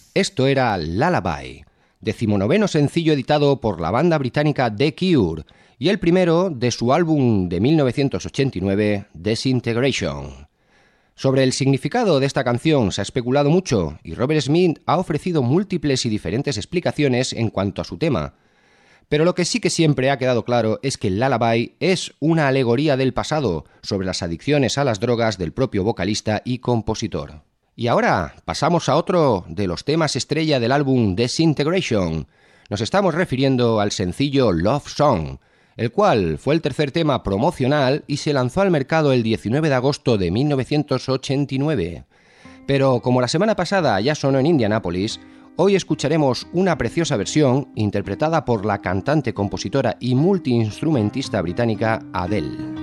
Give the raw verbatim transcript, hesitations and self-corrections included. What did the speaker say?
Esto era Lullaby, decimonoveno sencillo editado por la banda británica The Cure y el primero de su álbum de mil novecientos ochenta y nueve, Disintegration. Sobre el significado de esta canción se ha especulado mucho y Robert Smith ha ofrecido múltiples y diferentes explicaciones en cuanto a su tema. Pero lo que sí que siempre ha quedado claro es que el Lullaby es una alegoría del pasado sobre las adicciones a las drogas del propio vocalista y compositor. Y ahora pasamos a otro de los temas estrella del álbum Disintegration. Nos estamos refiriendo al sencillo Love Song, el cual fue el tercer tema promocional y se lanzó al mercado el diecinueve de agosto de mil novecientos ochenta y nueve. Pero como la semana pasada ya sonó en Indianápolis, hoy escucharemos una preciosa versión interpretada por la cantante, compositora y multiinstrumentista británica Adele.